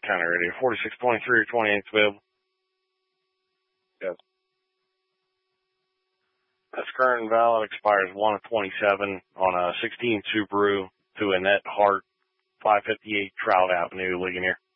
County Radio, 4623 or 28 available. Yes. That's current and valid, expires 1 of 27 on a 16 Subaru to Annette Hart, 558 Trout Avenue, Ligonier.